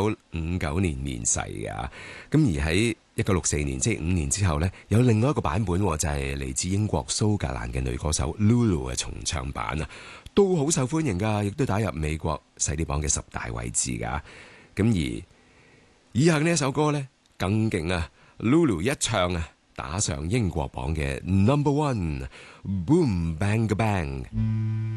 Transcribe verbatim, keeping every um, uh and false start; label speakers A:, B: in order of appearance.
A: 五九年面世嘅。咁而喺一九六四年，即係五年之後呢，有另外一個版本，就係嚟自英國蘇格蘭嘅女歌手 Lulu 嘅重唱版啊，都好受歡迎噶，亦都打入美國細啲榜嘅十大位置噶。咁而以下呢一首歌呢，更勁啊 ，Lulu 一唱啊，打上英國榜嘅 Number One，Boom Bang Bang。